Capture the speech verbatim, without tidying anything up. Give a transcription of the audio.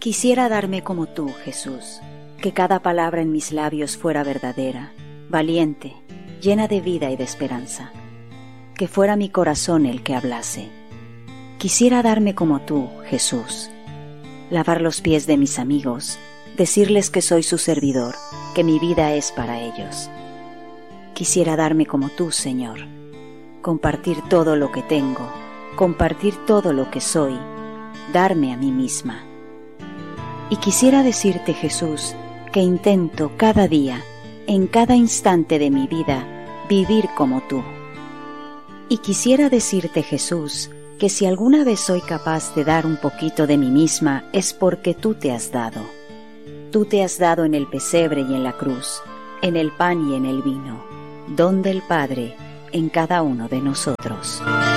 Quisiera darme como tú, Jesús, que cada palabra en mis labios fuera verdadera, valiente, llena de vida y de esperanza, que fuera mi corazón el que hablase. Quisiera darme como tú, Jesús, lavar los pies de mis amigos, decirles que soy su servidor, que mi vida es para ellos. Quisiera darme como tú, Señor, compartir todo lo que tengo, compartir todo lo que soy, darme a mí misma. Y quisiera decirte, Jesús, que intento cada día, en cada instante de mi vida, vivir como tú. Y quisiera decirte, Jesús, que si alguna vez soy capaz de dar un poquito de mí misma es porque tú te has dado. Tú te has dado en el pesebre y en la cruz, en el pan y en el vino, don del Padre en cada uno de nosotros.